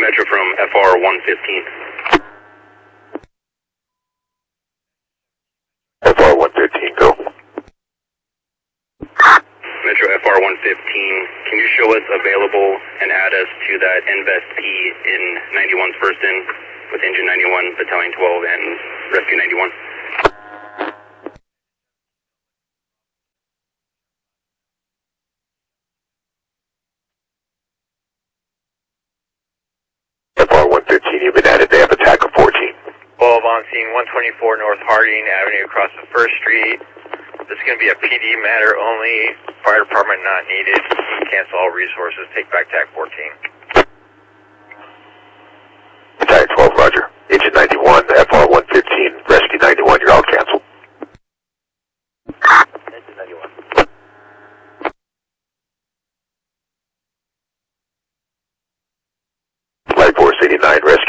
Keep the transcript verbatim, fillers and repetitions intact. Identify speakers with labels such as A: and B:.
A: Metro from F R one fifteen.
B: F R one fifteen, go.
A: Metro F R one fifteen, can you show us available and add us to that Invest P in ninety-one's first in with engine ninety-one, battalion twelve, and rescue ninety-one?
B: F R one fifteen, you've been added. They have attack of fourteen.
C: twelve on scene, one twenty-four North Harding Avenue across the first street. This is going to be a P D matter only. Fire department not needed. Cancel all resources. Take back TAC fourteen.
B: Attack twelve, roger. Engine ninety-one, F R one fifteen, rescue ninety-one, you're all canceled.
C: Engine ninety-one.
B: Flight Force eighty-nine, rescue